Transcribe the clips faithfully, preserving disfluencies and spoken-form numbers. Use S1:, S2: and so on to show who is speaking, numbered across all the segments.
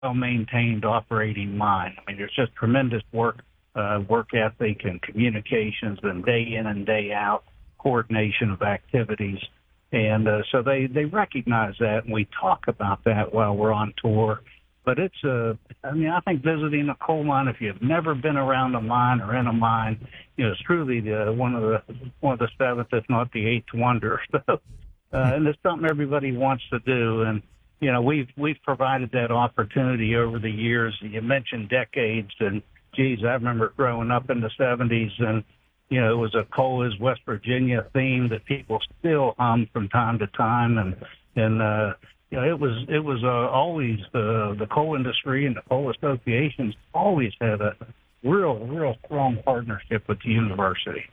S1: well-maintained operating mine. I mean, there's just tremendous work, uh, work ethic and communications and day in and day out coordination of activities. And uh, so they, they recognize that, and we talk about that while we're on tour. But it's, uh, I mean, I think visiting a coal mine, if you've never been around a mine or in a mine, you know, it's truly the, one of the one of the seventh, if not the eighth wonder. So, uh, and it's something everybody wants to do. And, you know, we've we've provided that opportunity over the years. You mentioned decades, and, geez, I remember growing up in the seventies, and, you know, it was a Coal is West Virginia theme that people still hum from time to time. And, and uh You know, it was it was uh, always the the coal industry and the coal associations always had a real real strong partnership with the university.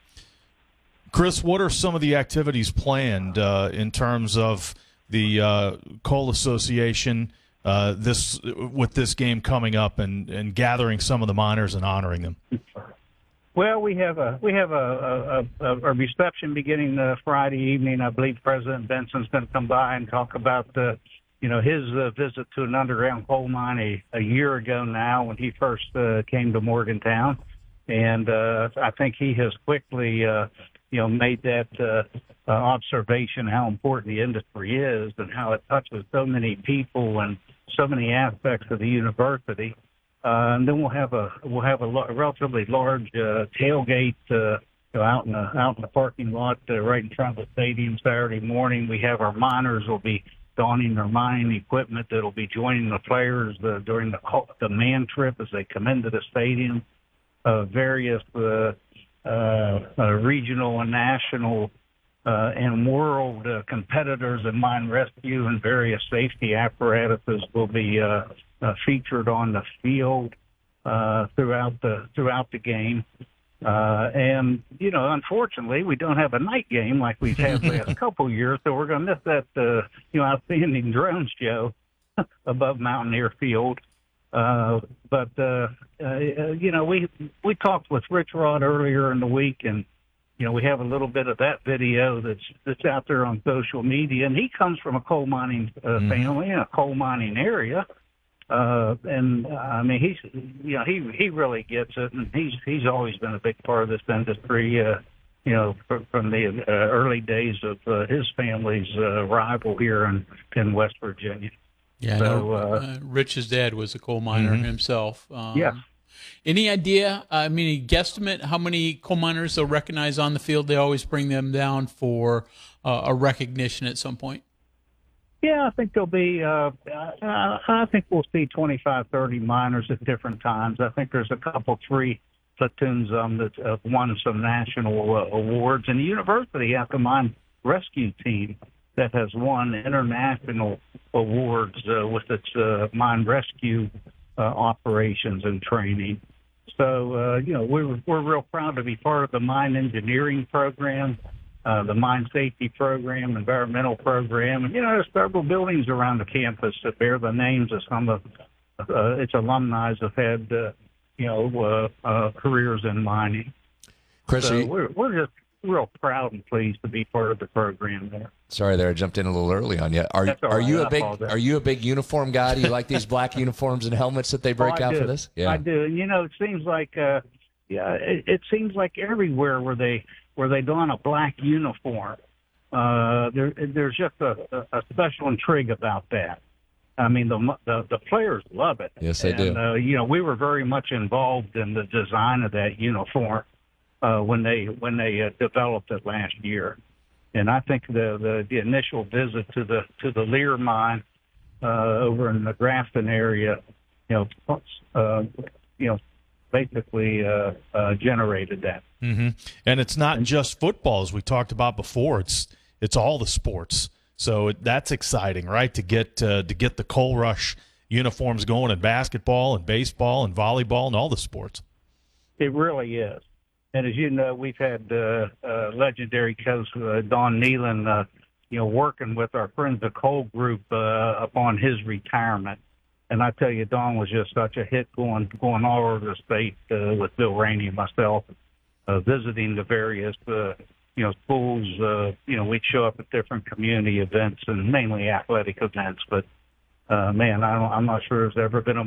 S2: Chris, what are some of the activities planned uh, in terms of the uh, coal association uh, this with this game coming up and, and gathering some of the miners and honoring them?
S1: Well, we have a we have a a, a, a reception beginning uh, Friday evening. I believe President Benson's going to come by and talk about uh, you know his uh, visit to an underground coal mine a, a year ago now when he first uh, came to Morgantown, and uh, I think he has quickly uh, you know made that uh, uh, observation how important the industry is and how it touches so many people and so many aspects of the university. Uh, and then we'll have a we'll have a, lo- a relatively large uh, tailgate uh, you know, out in the out in the parking lot uh, right in front of the stadium Saturday morning. We have our miners will be donning their mining equipment that'll be joining the players uh, during the the man trip as they come into the stadium. Uh, various uh, uh, uh, regional and national uh, and world uh, competitors in mine rescue and various safety apparatuses will be uh, uh, featured on the field uh, throughout the throughout the game. Uh, and, you know, unfortunately, we don't have a night game like we've had the last couple years, so we're going to miss that, uh, you know, outstanding drone show above Mountaineer Field. Uh, but, uh, uh, you know, we we talked with Rich Rod earlier in the week, and, you know, we have a little bit of that video that's that's out there on social media, and he comes from a coal mining uh, mm-hmm. family in a coal mining area. Uh, and uh, I mean, he's, you know, he, he really gets it, and he's, he's always been a big part of this industry, uh, you know, from, from the uh, early days of uh, his family's uh, rival here in, in West Virginia.
S3: Yeah,
S1: so,
S3: no,
S1: uh,
S3: uh, Rich's dad was a coal miner
S2: mm-hmm.
S3: himself. Um,
S1: yeah.
S3: Any idea, I mean, guesstimate how many coal miners they'll recognize on the field? They always bring them down for uh, a recognition at some point.
S1: Yeah, I think there'll be, uh, uh, I think we'll see twenty-five, thirty miners at different times. I think there's a couple, three platoons um, that have won some national uh, awards. And the university has a mine rescue team that has won international awards uh, with its uh, mine rescue uh, operations and training. So, uh, you know, we're, we're real proud to be part of the mine engineering program. Uh, the mine safety program, environmental program. And, you know, there's several buildings around the campus that bear the names of some of uh, its alumni have had, uh, you know, uh, uh, careers in mining.
S4: Chris,
S1: so
S4: you,
S1: we're, we're just real proud and pleased to be part of the program there.
S4: Sorry there, I jumped in a little early on you. Are,
S1: That's all
S4: are
S1: right.
S4: you a
S1: I
S4: big
S1: apologize.
S4: Are you a big uniform guy? Do you like these black uniforms and helmets that they break
S1: oh,
S4: out
S1: do.
S4: for this? Yeah,
S1: I do. And, you know, it seems like, uh, yeah, it, it seems like everywhere where they where they don a black uniform, uh, there, there's just a, a special intrigue about that. I mean, the the, the players love it.
S4: Yes, they
S1: and,
S4: do.
S1: Uh, you know, we were very much involved in the design of that uniform uh, when they when they uh, developed it last year. And I think the, the, the initial visit to the to the Lear mine uh, over in the Grafton area, you know, uh, you know. basically uh, uh, generated that.
S2: Mm-hmm. And it's not just football, as we talked about before. It's it's all the sports. So it, that's exciting, right, to get uh, to get the Coal Rush uniforms going in basketball and baseball and volleyball and all the sports.
S1: It really is. And as you know, we've had uh, uh, legendary coach uh, Don Nealon, uh, you know, working with our Friends of Coal group uh, upon his retirement. And I tell you, Don was just such a hit going going all over the state uh, with Bill Rainey and myself, uh, visiting the various, uh, you know, schools. Uh, you know, we'd show up at different community events and mainly athletic events. But uh, man, I don't, I'm not sure there's ever been a